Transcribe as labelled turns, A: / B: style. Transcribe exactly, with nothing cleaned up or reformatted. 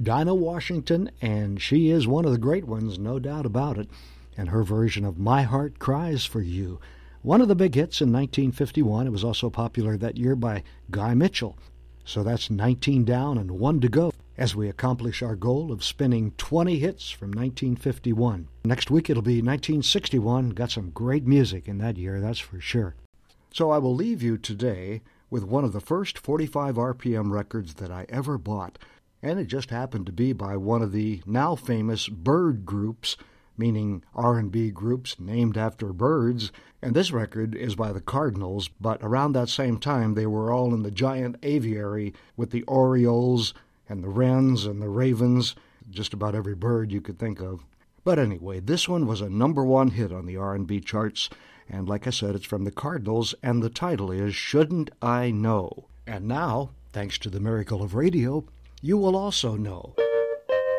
A: Dinah Washington, and she is one of the great ones, no doubt about it, and her version of My Heart Cries for You. One of the big hits in nineteen fifty-one. It was also popular that year by Guy Mitchell. So that's nineteen down and one to go as we accomplish our goal of spinning twenty hits from nineteen fifty-one. Next week it'll be nineteen sixty-one. Got some great music in that year, that's for sure. So I will leave you today with one of the first forty-five R P M records that I ever bought. And it just happened to be by one of the now famous bird groups, meaning R and B groups named after birds. And this record is by the Cardinals, but around that same time they were all in the giant aviary with the Orioles and the Wrens and the Ravens, just about every bird you could think of. But anyway, this one was a number one hit on the R and B charts, and like I said, it's from the Cardinals, and the title is Shouldn't I Know? And now, thanks to the miracle of radio, you will also know.